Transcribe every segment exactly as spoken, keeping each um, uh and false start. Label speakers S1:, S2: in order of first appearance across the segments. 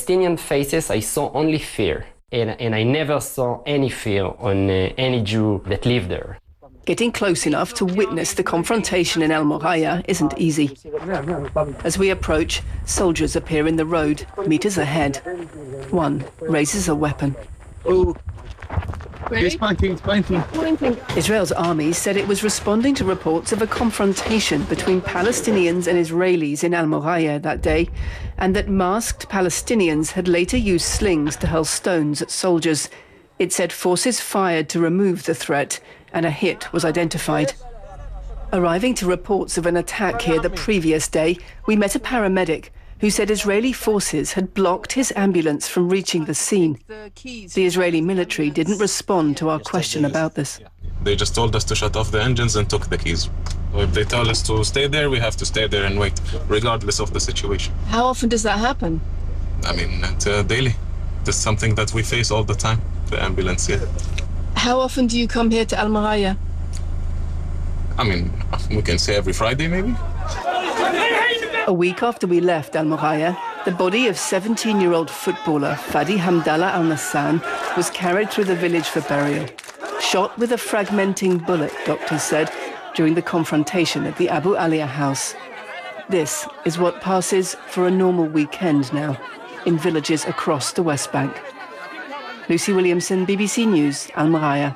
S1: Palestinian faces, I saw only fear. And, and I never saw any fear on uh, any Jew that lived there.
S2: Getting close enough to witness the confrontation in Al Moraya isn't easy. As we approach, soldiers appear in the road, meters ahead. One raises a weapon.
S3: Oh. He's pointing, he's pointing.
S2: Israel's army said it was responding to reports of a confrontation between Palestinians and Israelis in Al Moraya that day, and that masked Palestinians had later used slings to hurl stones at soldiers. It said forces fired to remove the threat, and a hit was identified. Arriving to reports of an attack here the previous day, we met a paramedic who said Israeli forces had blocked his ambulance from reaching the scene. The Israeli military didn't respond to our question about this.
S4: They just told us to shut off the engines and took the keys. So if they tell us to stay there, we have to stay there and wait, regardless of the situation.
S2: How often does that happen?
S4: I mean, it's, uh, daily. It's something that we face all the time, the ambulance, yeah.
S2: How often do you come here to Al Moraya?
S4: I mean, we can say every Friday, maybe.
S2: A week after we left Al Moraya, the body of seventeen-year-old footballer Fadi Hamdallah Al Nassan was carried through the village for burial. Shot with a fragmenting bullet, doctors said, during the confrontation at the Abu Alia house. This is what passes for a normal weekend now in villages across the West Bank. Lucy Williamson, B B C News, Al Moraya.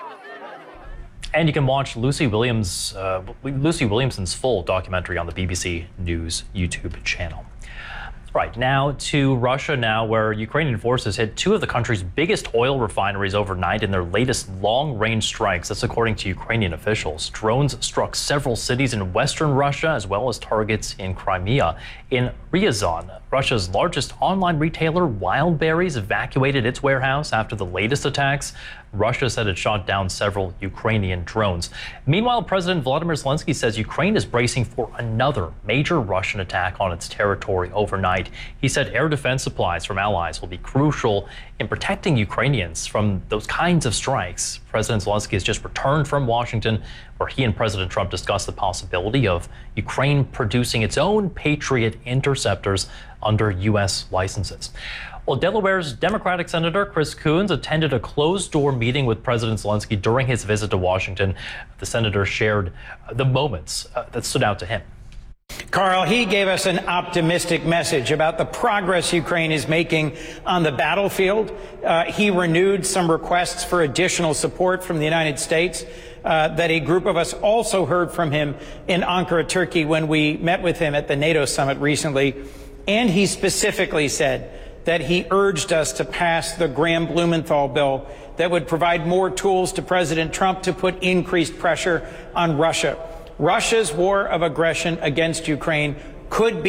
S5: And you can watch Lucy Williams, uh, Lucy Williamson's full documentary on the B B C News YouTube channel. Right, now to Russia now, where Ukrainian forces hit two of the country's biggest oil refineries overnight in their latest long-range strikes. That's according to Ukrainian officials. Drones struck several cities in western Russia, as well as targets in Crimea. In Ryazan, Russia's largest online retailer, Wildberries, evacuated its warehouse after the latest attacks. Russia said it shot down several Ukrainian drones. Meanwhile, President Volodymyr Zelensky says Ukraine is bracing for another major Russian attack on its territory overnight. He said air defense supplies from allies will be crucial in protecting Ukrainians from those kinds of strikes. President Zelensky has just returned from Washington, where he and President Trump discussed the possibility of Ukraine producing its own Patriot interceptors under U S licenses. Well, Delaware's Democratic Senator Chris Coons attended a closed-door meeting with President Zelensky during his visit to Washington. The senator shared the moments uh, that stood out to him.
S6: Carl, he gave us an optimistic message about the progress Ukraine is making on the battlefield. Uh, he renewed some requests for additional support from the United States uh, that a group of us also heard from him in Ankara, Turkey, when we met with him at the NATO summit recently. And he specifically said that he urged us to pass the Graham-Blumenthal bill that would provide more tools to President Trump to put increased pressure on Russia. Russia's war of aggression against Ukraine could be